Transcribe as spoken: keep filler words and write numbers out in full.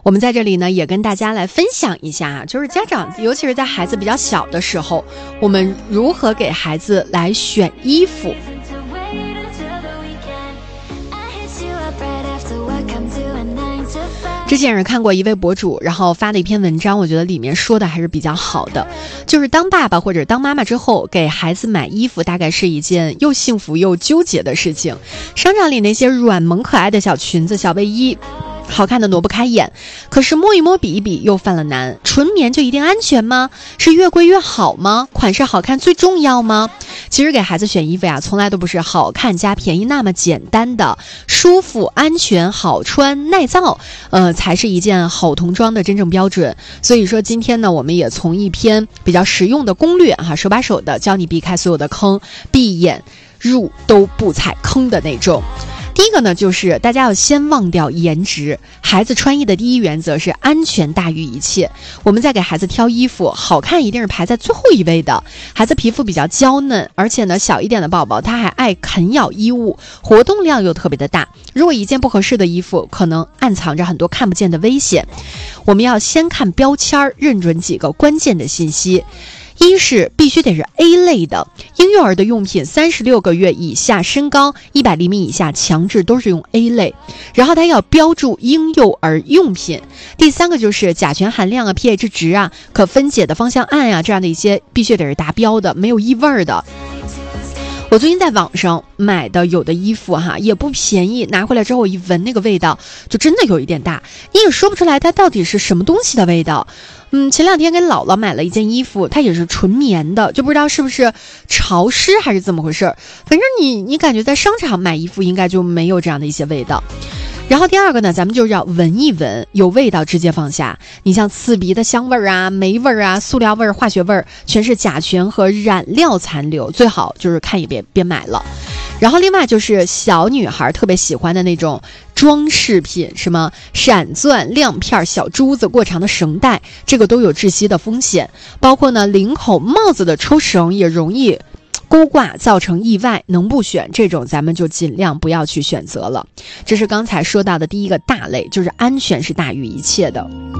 我们在这里呢也跟大家来分享一下，就是家长尤其是在孩子比较小的时候，我们如何给孩子来选衣服。之前是看过一位博主然后发的一篇文章，我觉得里面说的还是比较好的，就是当爸爸或者当妈妈之后给孩子买衣服大概是一件又幸福又纠结的事情。商场里那些软萌可爱的小裙子小卫衣好看的挪不开眼，可是摸一摸比一比又犯了难。纯棉就一定安全吗？是越贵越好吗？款式好看最重要吗？其实给孩子选衣服呀，从来都不是好看加便宜那么简单的，舒服、安全、好穿、耐造，呃，才是一件好童装的真正标准。所以说今天呢，我们也从一篇比较实用的攻略哈，手把手的教你避开所有的坑，闭眼入都不踩坑的那种。第一个呢，就是大家要先忘掉颜值。孩子穿衣的第一原则是安全大于一切。我们在给孩子挑衣服，好看一定是排在最后一位的。孩子皮肤比较娇嫩，而且呢，小一点的宝宝他还爱啃咬衣物，活动量又特别的大。如果一件不合适的衣服，可能暗藏着很多看不见的危险。我们要先看标签，认准几个关键的信息。一是必须得是 A 类的，婴幼儿的用品三十六个月以下，身高一百厘米以下，强制都是用 A 类。然后它要标注婴幼儿用品。第三个就是甲醛含量啊、pH 值啊、可分解的芳香胺啊，这样的一些必须得是达标的，没有异味的。我最近在网上买的有的衣服哈也不便宜，拿回来之后一闻那个味道就真的有一点大，你也说不出来它到底是什么东西的味道。嗯，前两天给姥姥买了一件衣服，它也是纯棉的，就不知道是不是潮湿还是怎么回事。反正你你感觉在商场买衣服应该就没有这样的一些味道。然后第二个呢，咱们就是要闻一闻，有味道直接放下。你像刺鼻的香味儿啊、霉味儿啊、塑料味儿、化学味儿，全是甲醛和染料残留，最好就是看一遍别买了。然后另外就是小女孩特别喜欢的那种装饰品，什么闪钻、亮片、小珠子、过长的绳带，这个都有窒息的风险。包括呢领口帽子的抽绳也容易勾挂造成意外，能不选这种咱们就尽量不要去选择了。这是刚才说到的第一个大类，就是安全是大于一切的。